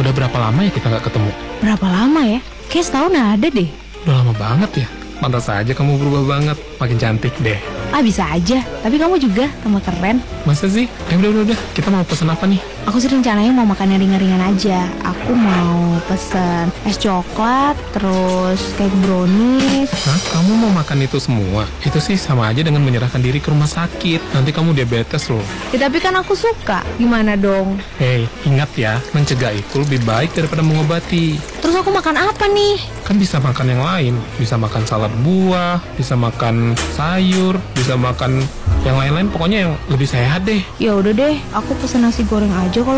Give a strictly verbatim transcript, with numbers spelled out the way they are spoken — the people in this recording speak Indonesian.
Udah berapa lama ya kita nggak ketemu? Berapa lama ya? Kayak setahun ada deh. Udah lama banget ya. Pantas aja kamu berubah banget. Makin cantik deh. Ah bisa aja, tapi kamu juga tambah keren. Masa sih? Eh udah, udah, udah. Kita mau pesen apa nih? Aku sih rencananya mau makan yang ringan-ringan aja. Aku mau pesen es coklat, terus cake brownies. Hah? Kamu mau makan itu semua? Itu sih sama aja dengan menyerahkan diri ke rumah sakit. Nanti kamu diabetes loh. Ya tapi kan aku suka. Gimana dong? Hei, ingat ya, mencegah itu lebih baik daripada mengobati. Terus aku makan apa nih? Kan bisa makan yang lain. Bisa makan salad buah, bisa makan sayur, bisa makan yang lain-lain. Pokoknya yang lebih sehat deh. Ya udah deh, aku pesen nasi goreng aja kalau